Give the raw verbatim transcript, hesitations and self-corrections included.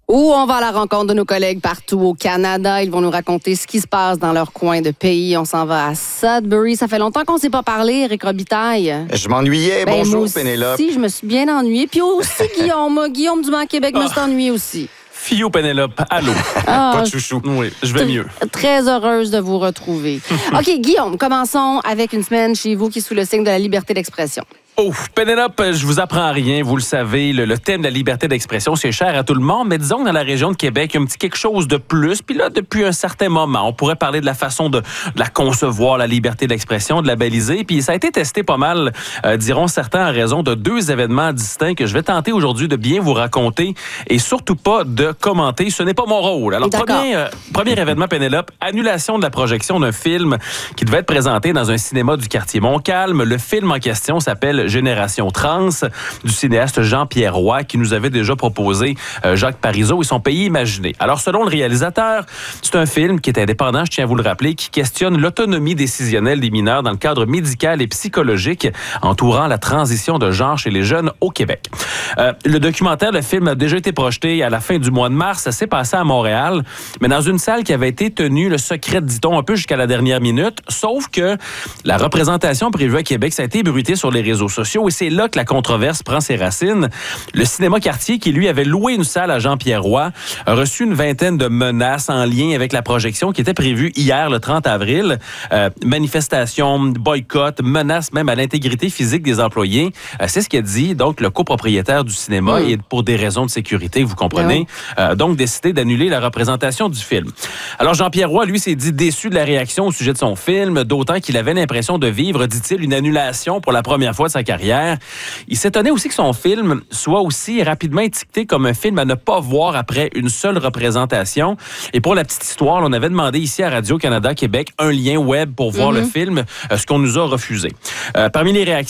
Où on va à la rencontre de nos collègues partout au Canada. Ils vont nous raconter ce qui se passe dans leur coin de pays. On s'en va à Sudbury. Ça fait longtemps qu'on ne s'est pas parlé, Éric Robitaille. Je m'ennuyais. Ben, Bonjour, moi Pénélope. aussi, je me suis bien ennuyée. Puis aussi, Guillaume. Guillaume du Banc-Québec me s'est ennuyé aussi. Fiou Pénélope, allô. Ah, Pas de chouchou. Oui, je vais mieux. Très heureuse de vous retrouver. OK, Guillaume, commençons avec une semaine chez vous qui est sous le signe de la liberté d'expression. Oh, Pénélope, je vous apprends rien, vous le savez, le, le thème de la liberté d'expression, c'est cher à tout le monde, mais disons que dans la région de Québec, il y a un petit quelque chose de plus, puis là, depuis un certain moment, on pourrait parler de la façon de, de la concevoir, la liberté d'expression, de la baliser, puis ça a été testé pas mal, euh, diront certains, en raison de deux événements distincts que je vais tenter aujourd'hui de bien vous raconter et surtout pas de commenter, ce n'est pas mon rôle. Alors, premier, euh, premier événement, Pénélope, annulation de la projection d'un film qui devait être présenté dans un cinéma du quartier Montcalm. Le film en question s'appelle Génération Trans, du cinéaste Jean-Pierre Roy, qui nous avait déjà proposé euh, Jacques Parizeau et son pays imaginé. Alors, selon le réalisateur, c'est un film qui est indépendant, je tiens à vous le rappeler, qui questionne l'autonomie décisionnelle des mineurs dans le cadre médical et psychologique entourant la transition de genre chez les jeunes au Québec. Euh, le documentaire, le film a déjà été projeté à la fin du mois de mars. Ça s'est passé à Montréal, mais dans une salle qui avait été tenue, le secret, dit-on, un peu jusqu'à la dernière minute, sauf que la représentation prévue à Québec, ça a été bruité sur les réseaux sociaux et c'est là que la controverse prend ses racines. Le cinéma Quartier, qui lui avait loué une salle à Jean-Pierre Roy, a reçu une vingtaine de menaces en lien avec la projection qui était prévue hier, le trente avril. Euh, manifestations, boycott, menaces même à l'intégrité physique des employés. Euh, c'est ce qu'a dit donc le copropriétaire du cinéma mmh. et pour des raisons de sécurité, vous comprenez, mmh. euh, donc décidé d'annuler la représentation du film. Alors Jean-Pierre Roy, lui, s'est dit déçu de la réaction au sujet de son film, d'autant qu'il avait l'impression de vivre, dit-il, une annulation pour la première fois de sa carrière. Il s'étonnait aussi que son film soit aussi rapidement étiqueté comme un film à ne pas voir après une seule représentation. Et pour la petite histoire, on avait demandé ici à Radio-Canada Québec un lien web pour voir mm-hmm. le film, ce qu'on nous a refusé. Euh, parmi les réactions